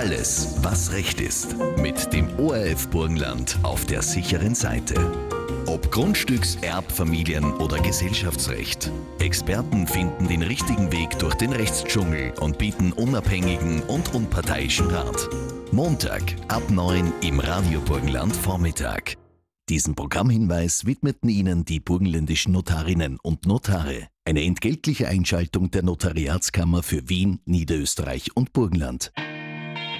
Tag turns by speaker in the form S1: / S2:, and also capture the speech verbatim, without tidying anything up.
S1: Alles, was Recht ist. Mit dem O R F Burgenland auf der sicheren Seite. Ob Grundstücks-, Erbfamilien- oder Gesellschaftsrecht. Experten finden den richtigen Weg durch den Rechtsdschungel und bieten unabhängigen und unparteiischen Rat. Montag ab neun im Radio Burgenland Vormittag. Diesen Programmhinweis widmeten Ihnen die burgenländischen Notarinnen und Notare. Eine entgeltliche Einschaltung der Notariatskammer für Wien, Niederösterreich und Burgenland.